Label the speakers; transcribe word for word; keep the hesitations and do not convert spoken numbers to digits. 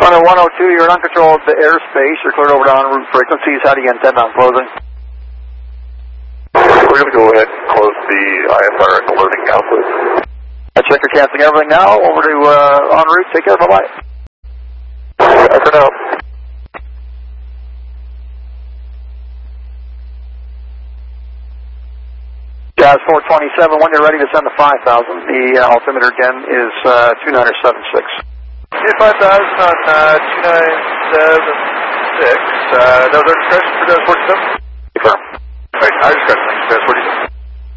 Speaker 1: Runner one oh two, you're in uncontrolled airspace. You're cleared over to en route frequencies. How do you intend on closing?
Speaker 2: We're going to go ahead and close the I S R at the loading outlet.
Speaker 1: I check you're canceling everything now. Over to uh, en route. Take care. Bye-bye.
Speaker 2: Bye for now.
Speaker 1: Jazz four twenty-seven, when you're ready to send the five thousand, the uh, altimeter again is uh, two nine seven six.
Speaker 3: two five thousand on uh, two nine seven six. Uh, that was our discretion for Jazz forty-seven?
Speaker 2: Confirm.
Speaker 3: Right, our discretion, Jazz forty-seven.